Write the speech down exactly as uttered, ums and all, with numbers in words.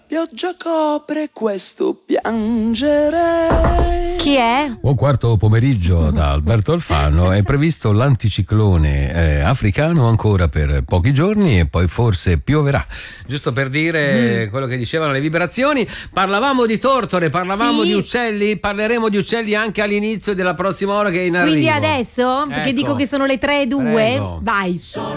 pioggia copre questo piangere. Chi è? Buon quarto pomeriggio da Alberto Alfano. È previsto l'anticiclone eh, africano ancora per pochi giorni e poi forse pioverà. Giusto per dire mm. quello che dicevano le vibrazioni. Parlavamo di tortore, parlavamo sì. di uccelli, parleremo di uccelli anche all'inizio della prossima ora che è in arrivo. Quindi adesso, ecco. Perché dico che sono le tre e due, Prego. vai.